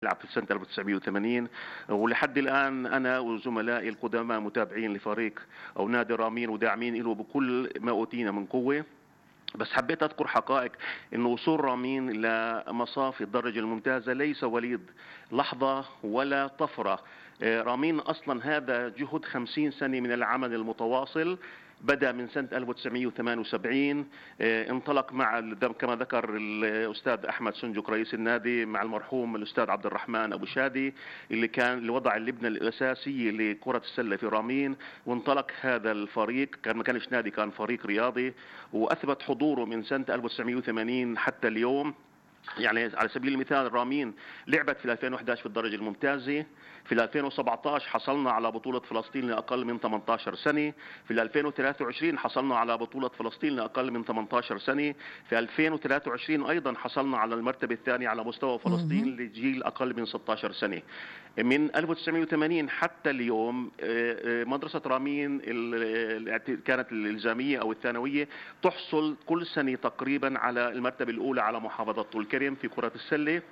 لعب في سنة 1980. ولحد الآن أنا وزملائي القدامى متابعين لفريق أو نادي رامين وداعمين له بكل ما أوتينا من قوة. بس حبيت أذكر حقائق إنه وصول رامين لمصاف الدرجة الممتازة ليس وليد لحظة ولا طفرة. رامين أصلا هذا جهد 50 سنة من العمل المتواصل، بدأ من سنة 1978. انطلق مع كما ذكر الأستاذ أحمد سنجق رئيس النادي مع المرحوم الأستاذ عبد الرحمن أبو شادي اللي وضع اللبنة الأساسية لكرة السلة في رامين. وانطلق هذا الفريق، ما كانش نادي، كان فريق رياضي، وأثبت حضوره من سنة 1980 حتى اليوم. يعني على سبيل المثال رامين لعبت في 2011 في الدرجة الممتازة، في 2017 حصلنا على بطولة فلسطين لأقل من 18 سنة، في 2023 حصلنا على بطولة فلسطين لأقل من 18 سنة، في 2023 أيضا حصلنا على المرتبة الثانية على مستوى فلسطين لجيل أقل من 16 سنة. من 1980 حتى اليوم مدرسة رامين كانت الإلزامية أو الثانوية تحصل كل سنة تقريبا على المرتبة الأولى على محافظة طول كرم في كرة السلة.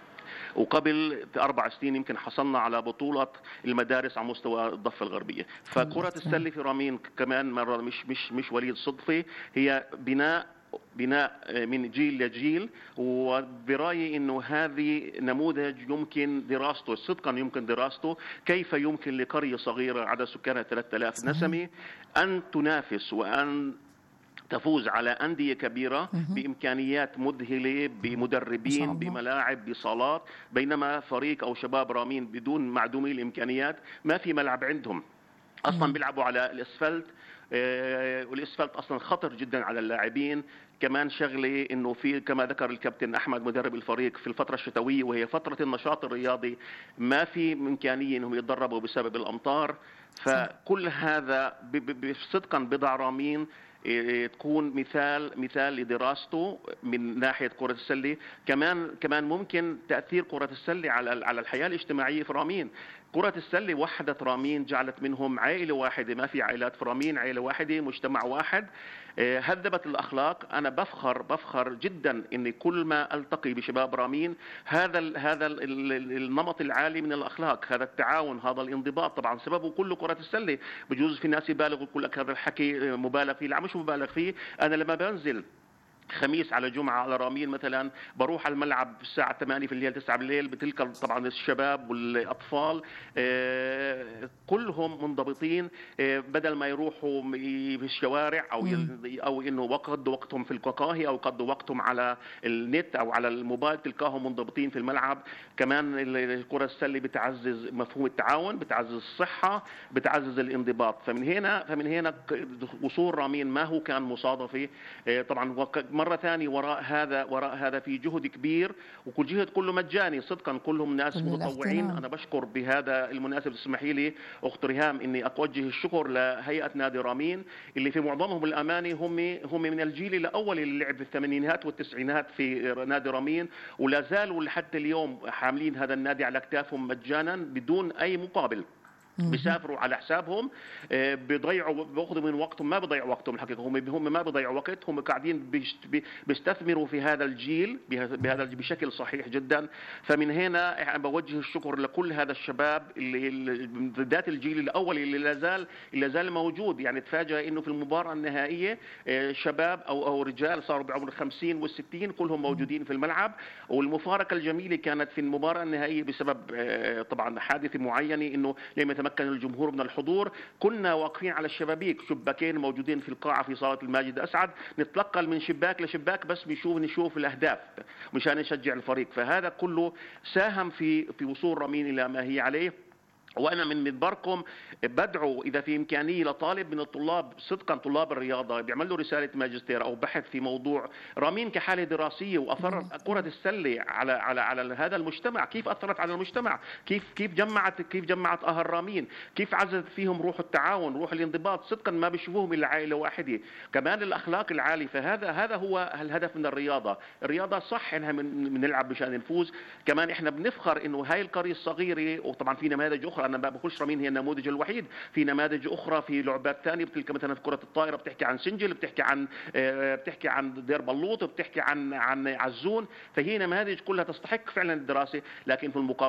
وقبل 4 سنين يمكن حصلنا على بطولة المدارس على مستوى الضفة الغربية. فكرة السلة في رامين كمان مرة مش وليد صدفة، هي بناء من جيل لجيل. وبرأيي انه هذه نموذج يمكن دراسته، صدقا يمكن دراسته، كيف يمكن لقرية صغيرة عدد سكانها 3000 نسمة ان تنافس وان تفوز على أندية كبيرة بإمكانيات مذهلة، بمدربين، بملاعب، بصالات، بينما فريق أو شباب رامين بدون معدومي الإمكانيات ما في ملعب عندهم أصلا، بيلعبوا على الأسفلت. والأسفلت أصلا خطر جدا على اللاعبين. كمان شغلة إنه في كما ذكر الكابتن أحمد مدرب الفريق في الفترة الشتوية وهي فترة النشاط الرياضي ما في إمكانية إنهم يتدربوا بسبب الأمطار. فكل هذا صدقا بضع رامين تكون مثال لدراسته من ناحية كرة السلة. كمان ممكن تأثير كرة السلة على الحياة الاجتماعية في رامين. كرة السلة وحدت رامين، جعلت منهم عائلة واحدة، ما في عائلات في رامين، عائلة واحدة، مجتمع واحد. هذبت الأخلاق. أنا بفخر جدا إني كل ما ألتقي بشباب رامين هذا النمط العالي من الأخلاق، هذا التعاون، هذا الانضباط، طبعا سببه كله كرة السلة. بجوز في ناس يبالغوا يقول لك هذا الحكي مبالغ فيه، لا مش مبالغ فيه. أنا لما بنزل خميس على جمعة على رامين مثلا بروح على الملعب الساعة 8 في الليل 9 بالليل، بتلك طبعا الشباب والأطفال كلهم منضبطين. بدل ما يروحوا في الشوارع أو إنه يقضوا وقتهم في القهاوي أو يقضوا وقتهم على النت أو على الموبايل، تلقاهم منضبطين في الملعب. كمان الكرة السلة بتعزز مفهوم التعاون، بتعزز الصحة، بتعزز الانضباط. فمن هنا وصول رامين ما هو كان مصادفة. طبعا مرة ثانية وراء هذا في جهد كبير، وكل جهد كله مجاني صدقا، كلهم ناس متطوعين. أنا بشكر بهذا المناسبة، تسمحي لي أخت ريهام إني أوجه الشكر لهيئة نادي رامين اللي في معظمهم الأماني هم من الجيل الأول اللي لعب في الثمانينات والتسعينات في نادي رامين، ولا زالوا لحد اليوم حاملين هذا النادي على أكتافهم مجانا بدون أي مقابل. بيسافروا على حسابهم، بياخذوا من وقتهم، ما بيضيعوا وقتهم الحقيقه، هم ما بيضيعوا وقت، هم قاعدين بيستثمروا في هذا الجيل بشكل صحيح جدا. فمن هنا بوجه الشكر لكل هذا الشباب اللي بالذات الجيل الاول اللي لا زال موجود. يعني تفاجأ انه في المباراه النهائيه شباب او رجال صاروا بعمر 50 و60 كلهم موجودين في الملعب. والمفارقه الجميله كانت في المباراه النهائيه بسبب طبعا حادثه معينه، انه لما كان الجمهور من الحضور كنا واقفين على الشبابيك، شباكين موجودين في القاعة في صالة الماجد أسعد، نتنقل من شباك لشباك بس نشوف الأهداف مشان نشجع الفريق. فهذا كله ساهم في وصول رامين إلى ما هي عليه. وأنا من منبركم بدعو إذا في إمكانية لطالب من الطلاب صدقا طلاب الرياضة بيعمل له رسالة ماجستير أو بحث في موضوع رامين كحالة دراسية وأثر كرة السلة على هذا المجتمع، كيف أثرت على المجتمع، كيف جمعت أهل رامين، كيف عززت فيهم روح التعاون، روح الانضباط. صدقا ما بيشوفوهم إلا عائلة واحدة. كمان الأخلاق العالية. فهذا هو الهدف من الرياضة صح إنها بنلعب مشان نفوز. كمان إحنا بنفخر إنه هاي القرية الصغيرة، وطبعا في نماذج أخرى انا ما بقولش رامين هي النموذج الوحيد، في نماذج اخرى في لعبات ثانيه، بتلك مثلا في كره الطائره بتحكي عن سنجل، بتحكي عن دير بلوط، بتحكي عن عزون، فهي نماذج كلها تستحق فعلا الدراسه، لكن في المقابل